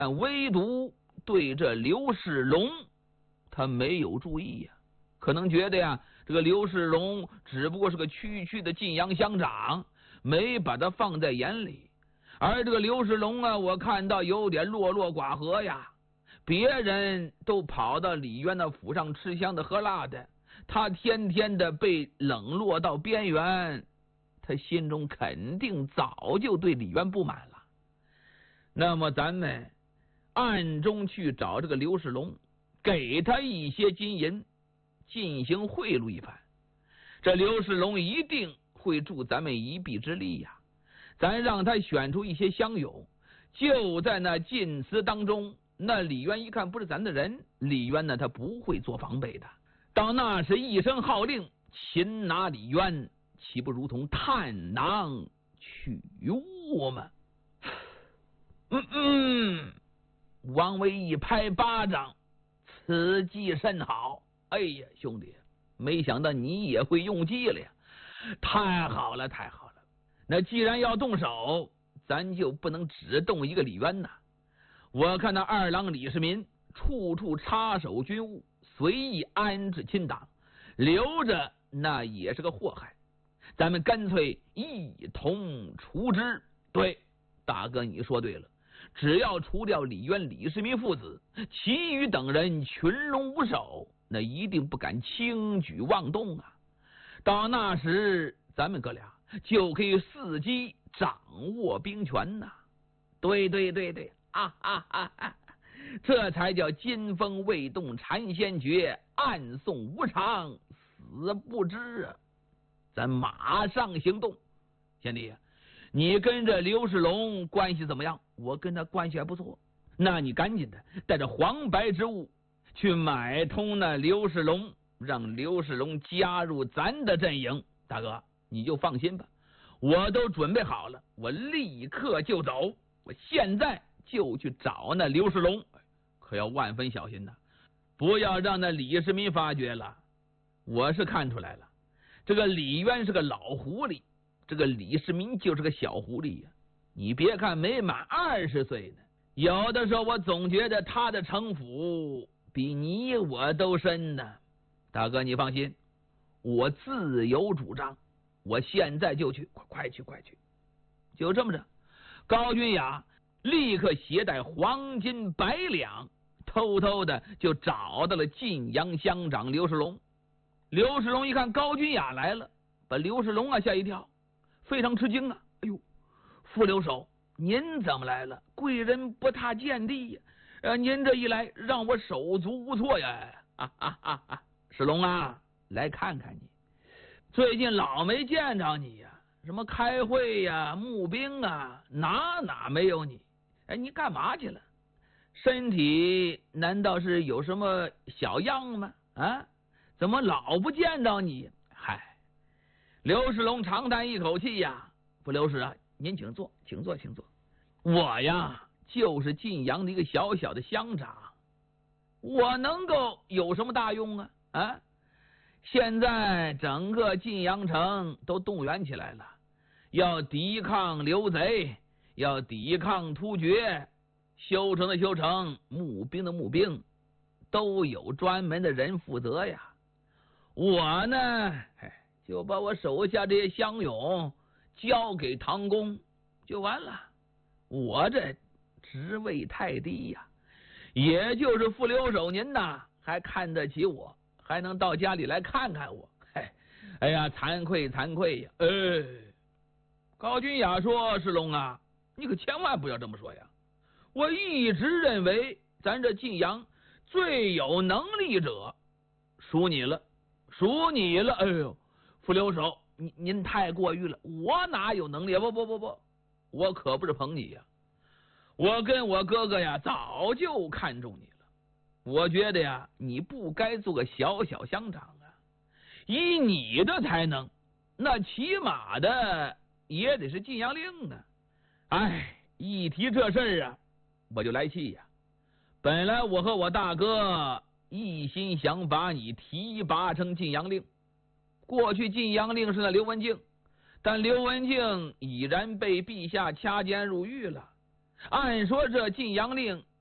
但唯独对这刘世龙他没有注意呀，可能觉得呀，这个刘世龙只不过是个区区的晋阳乡长，没把他放在眼里。而这个刘世龙啊，我看到有点落落寡合呀，别人都跑到李渊的府上吃香的喝辣的，他天天的被冷落到边缘，他心中肯定早就对李渊不满了。那么咱们暗中去找这个刘世龙，给他一些金银，进行贿赂一番，这刘世龙一定会助咱们一臂之力呀。咱让他选出一些乡勇，就在那晋祠当中，那李渊一看不是咱的人，李渊呢他不会做防备的。到那时一声号令，擒拿李渊，岂不如同探囊取物吗？王维一拍巴掌，此计甚好。哎呀，兄弟，没想到你也会用计了呀！太好了，太好了！那既然要动手，咱就不能只动一个李渊呐。我看那二郎李世民处处插手军务，随意安置亲党，留着那也是个祸害。咱们干脆一同除之。对，大哥你说对了，只要除掉李渊、李世民父子，其余等人群龙无首，那一定不敢轻举妄动啊。到那时咱们哥俩就可以伺机掌握兵权呐。对，这才叫金风未动禅先觉，暗送无常死不知啊！咱马上行动。贤弟，你跟着刘世龙关系怎么样？我跟他关系还不错，那你赶紧的带着黄白之物去买通那刘世龙，让刘世龙加入咱的阵营。大哥你就放心吧，我都准备好了，我立刻就走，我现在就去找那刘世龙，可要万分小心呐，不要让那李世民发觉了。我是看出来了，这个李渊是个老狐狸，这个李世民就是个小狐狸呀。你别看没满20岁呢，有的时候我总觉得他的城府比你我都深呢。大哥你放心，我自有主张，我现在就去，快去。就这么着，高君雅立刻携带黄金100两，偷偷的就找到了晋阳乡长刘世龙。刘世龙一看高君雅来了，把刘世龙吓一跳，非常吃惊啊！哎呦，副留守，您怎么来了？贵人不踏见地呀！您这一来，让我手足无措呀！世龙啊，来看看你，最近老没见着你呀，什么开会呀、募兵啊，哪没有你？哎，你干嘛去了？身体难道是有什么小恙吗？啊，怎么老不见到你？嗨，刘世龙长叹一口气呀，不，刘氏啊，您请坐。我呀，就是晋阳的一个小小的乡长，我能够有什么大用啊？啊，现在整个晋阳城都动员起来了，要抵抗刘贼，要抵抗突厥，修城的修城，募兵的募兵，都有专门的人负责呀。我呢，就把我手下这些乡勇交给唐公就完了。我这职位太低呀，也就是副留守您呐还看得起我，还能到家里来看看我。哎呀，惭愧呀！高君雅说：“世龙啊，你可千万不要这么说呀！我一直认为咱这晋阳最有能力者属你了。哎呦，副留守，您太过誉了，我哪有能力？不，我可不是捧你呀！我跟我哥哥呀早就看中你了，我觉得呀你不该做个小小乡长啊，以你的才能，那起码的也得是晋阳令啊。一提这事儿啊，我就来气呀。本来我和我大哥一心想把你提拔成晋阳令，过去晋阳令是那刘文静，但刘文静已然被陛下掐监入狱了。 按说这晋阳令